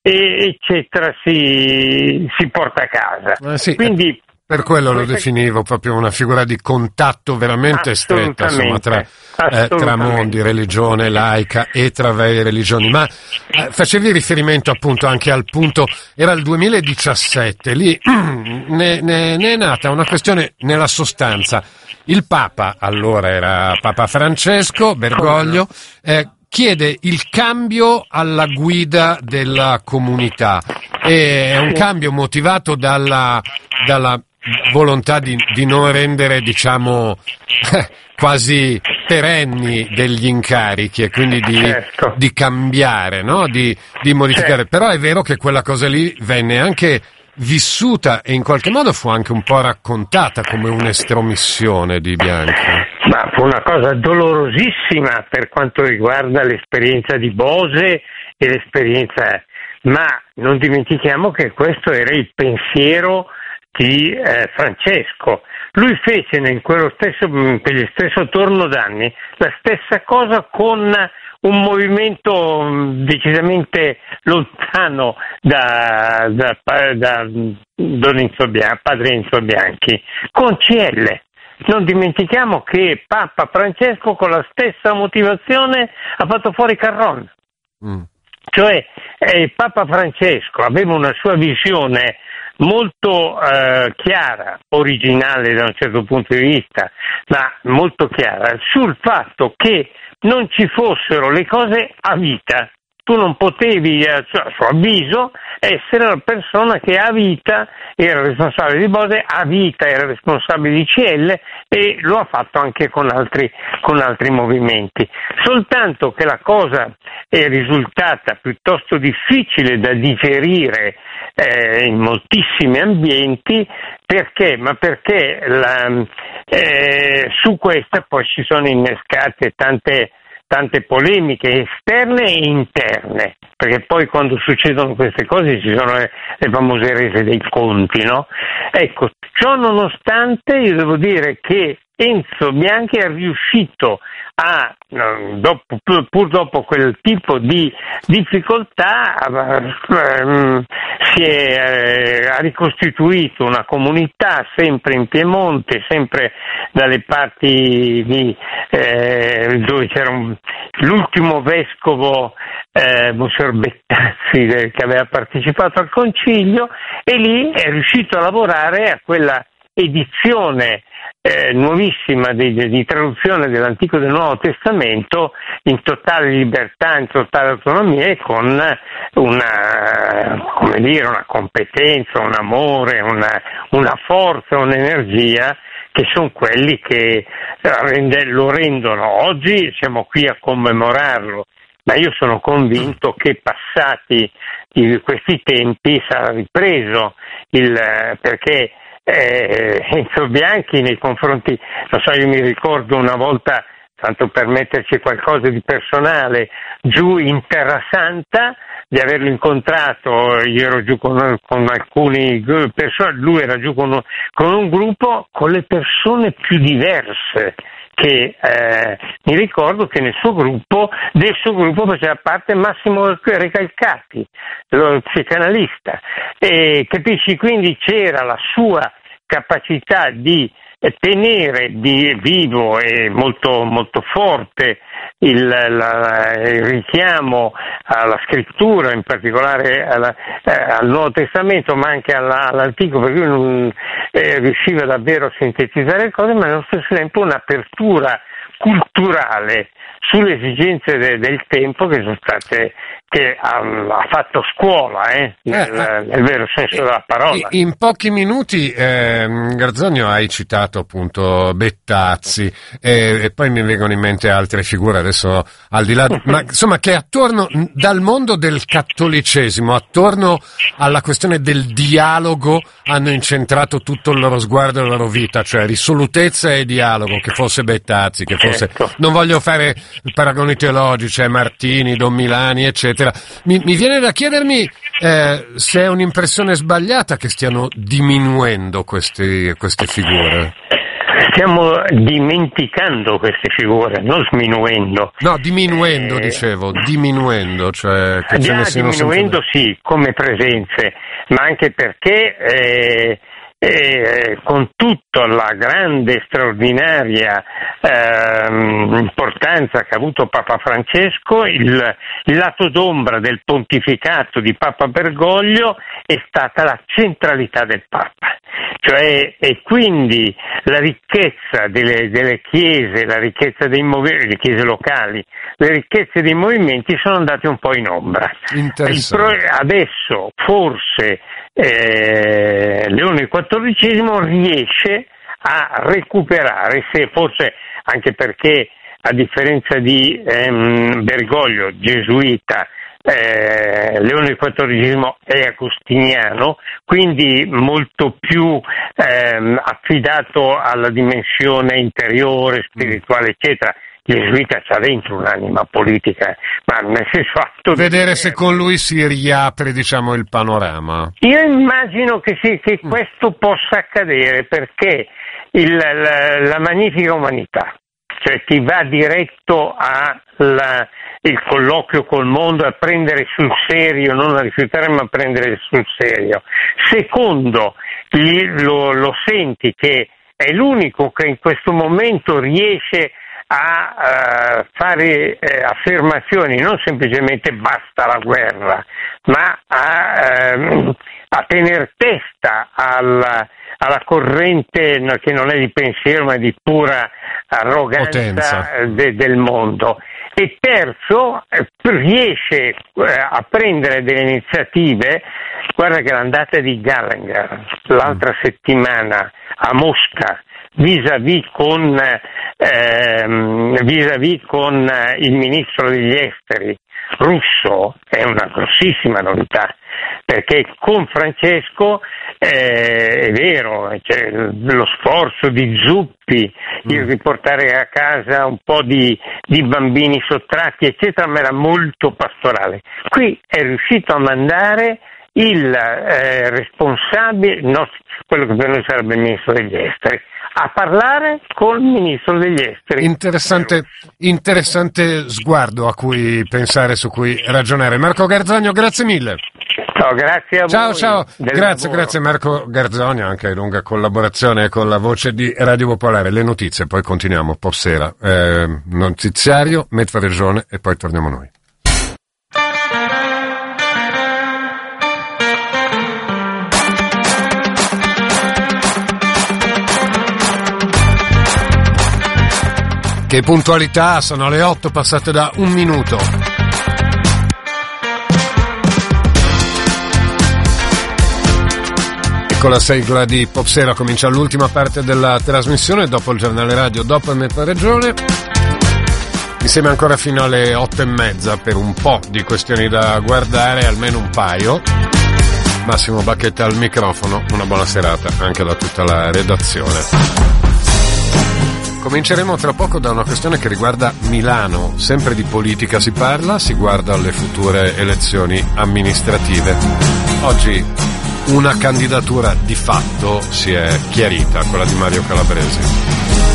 eccetera, si porta a casa. Sì, quindi per quello lo definivo proprio una figura di contatto veramente stretta, insomma, tra mondi, religione laica e tra varie religioni. Ma facevi riferimento appunto anche al punto, era il 2017, lì ne è nata una questione nella sostanza. Il Papa, allora era Papa Francesco, Bergoglio, chiede il cambio alla guida della comunità. È un cambio motivato dalla volontà di non rendere, diciamo, quasi perenni degli incarichi e quindi di cambiare, no? Di modificare. Però è vero che quella cosa lì venne anche vissuta e in qualche modo fu anche un po' raccontata come un'estromissione di Bianchi. Ma fu una cosa dolorosissima per quanto riguarda l'esperienza di Bose e l'esperienza, ma non dimentichiamo che questo era il pensiero di Francesco. Lui fece per gli stesso torno d'anni la stessa cosa con un movimento decisamente lontano da padre Enzo Bianchi, con CL. Non dimentichiamo che Papa Francesco con la stessa motivazione ha fatto fuori Carron. Cioè Papa Francesco aveva una sua visione molto chiara, originale da un certo punto di vista, ma molto chiara, sul fatto che non ci fossero le cose a vita. Tu non potevi, a suo avviso, essere la persona che a vita era responsabile di Bose, a vita era responsabile di CL e lo ha fatto anche con altri movimenti. Soltanto che la cosa è risultata piuttosto difficile da digerire in moltissimi ambienti. Perché? Ma perché su questa poi si sono innescate tante polemiche esterne e interne, perché poi quando succedono queste cose ci sono le famose rese dei conti, no? Ecco, ciò nonostante io devo dire che Enzo Bianchi è riuscito pur dopo quel tipo di difficoltà, ha ricostituito una comunità sempre in Piemonte, sempre dalle parti dove c'era l'ultimo vescovo Monsignor Bettazzi che aveva partecipato al concilio, e lì è riuscito a lavorare a quella edizione nuovissima di traduzione dell'Antico e del Nuovo Testamento in totale libertà, in totale autonomia e con una competenza, un amore, una forza, un'energia che sono quelli che lo rendono. Oggi siamo qui a commemorarlo, ma io sono convinto che passati questi tempi sarà ripreso perché Enzo Bianchi nei confronti, io mi ricordo una volta, tanto per metterci qualcosa di personale, giù in Terra Santa, di averlo incontrato. Io ero giù con alcuni persone, lui era giù con un gruppo, con le persone più diverse, che mi ricordo che del suo gruppo faceva parte Massimo Recalcati, lo psicanalista, e capisci, quindi c'era la sua capacità di tenere vivo e molto, molto forte il richiamo alla scrittura, in particolare al Nuovo Testamento, ma anche all'Antico, perché lui non riusciva davvero a sintetizzare le cose, ma nello stesso tempo un'apertura culturale sulle esigenze del tempo che ha fatto scuola nel vero senso della parola. In pochi minuti, Garzonio, hai citato appunto Bettazzi e poi mi vengono in mente altre figure adesso al di là, ma insomma che attorno dal mondo del cattolicesimo, attorno alla questione del dialogo, hanno incentrato tutto il loro sguardo e la loro vita, cioè risolutezza e dialogo, che fosse Bettazzi, che fosse, non voglio fare paragoni teologici, Martini, Don Milani, eccetera. Mi viene da chiedermi se è un'impressione sbagliata che stiano diminuendo queste figure. Stiamo dimenticando queste figure, non sminuendo. No, diminuendo, diminuendo, cioè che ce ne siano diminuendo sì, come presenze, ma anche perché con tutta la grande, straordinaria importanza che ha avuto Papa Francesco, il lato d'ombra del pontificato di Papa Bergoglio è stata la centralità del Papa, cioè, e quindi la ricchezza delle chiese, la ricchezza dei le chiese locali, le ricchezze dei movimenti sono andate un po' in ombra. Adesso forse Leone XIV riesce a recuperare, se forse anche perché a differenza di Bergoglio, gesuita, Leone XIV è agostiniano, quindi molto più affidato alla dimensione interiore, spirituale, eccetera. Il gesuita c'ha dentro un'anima politica, ma nel senso vedere se con lui si riapre, diciamo, il panorama. Io immagino che sì, che questo possa accadere, perché la magnifica umanità, cioè ti va diretto il colloquio col mondo, a prendere sul serio, non a rifiutare ma a prendere sul serio. Secondo, lo senti che è l'unico che in questo momento riesce a fare affermazioni, non semplicemente basta la guerra, ma a tener testa alla corrente che non è di pensiero ma di pura arroganza del mondo. E terzo, riesce a prendere delle iniziative. Guarda che l'andata di Gallagher l'altra settimana a Mosca vis-à-vis con il ministro degli esteri russo è una grossissima novità, perché con Francesco è vero, c'è lo sforzo di Zuppi, il riportare a casa un po' di bambini sottratti, eccetera, ma era molto pastorale. Qui è riuscito a mandare il responsabile, quello che per noi sarebbe il ministro degli esteri, a parlare col ministro degli esteri. Interessante sguardo a cui pensare, su cui ragionare. Marco Garzogno, grazie mille. No, grazie a voi. Ciao. Grazie Marco Garzogno, anche lunga collaborazione con la voce di Radio Popolare. Le notizie, poi continuiamo, sera. Notiziario, Metfa Regione e poi torniamo noi. Che puntualità, sono le 8 passate da un minuto. E con la sigla di Popsera comincia l'ultima parte della trasmissione, dopo il giornale radio, dopo il Metro Regione. Insieme ancora fino alle 8:30 per un po' di questioni da guardare, almeno un paio. Massimo Bacchetta al microfono, una buona serata anche da tutta la redazione. Cominceremo tra poco da una questione che riguarda Milano. Sempre di politica si parla, si guarda alle future elezioni amministrative. Oggi una candidatura di fatto si è chiarita, quella di Mario Calabresi.